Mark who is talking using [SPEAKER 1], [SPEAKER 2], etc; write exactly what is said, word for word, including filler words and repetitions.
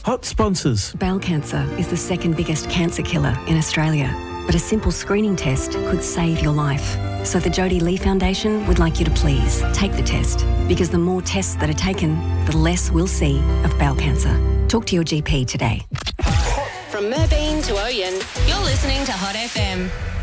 [SPEAKER 1] Hot sponsors.
[SPEAKER 2] Bowel cancer is the second biggest cancer killer in Australia, but a simple screening test could save your life. So the Jodie Lee Foundation would like you to please take the test, because the more tests that are taken, the less we'll see of bowel cancer. Talk to your G P today.
[SPEAKER 3] From Merbein to Oyen, you're listening to Hot F M.